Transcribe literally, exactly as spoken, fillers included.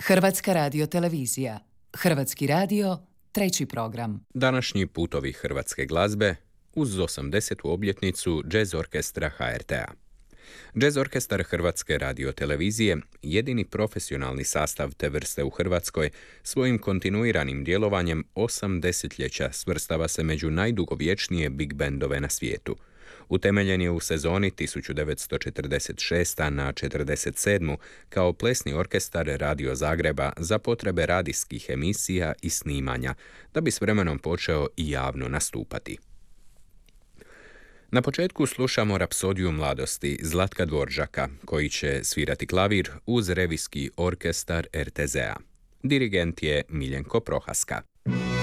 Hrvatska radiotelevizija. Hrvatski radio, treći program. Današnji putovi hrvatske glazbe uz osamdesetu obljetnicu Jazz orkestra ha er te a. Jazz orkestar Hrvatske radiotelevizije, jedini profesionalni sastav te vrste u Hrvatskoj, svojim kontinuiranim djelovanjem osam desetljeća svrstava se među najdugovječnije big bandove na svijetu. Utemeljen je u sezoni tisuću devetsto četrdeset šeste. na četrdeset sedmu. kao plesni orkestar Radio Zagreba za potrebe radijskih emisija i snimanja, da bi s vremenom počeo i javno nastupati. Na početku slušamo Rapsodiju mladosti Zlatka Dvoržaka, koji će svirati klavir uz revijski orkestar er te zea. Dirigent je Miljenko Prohaska.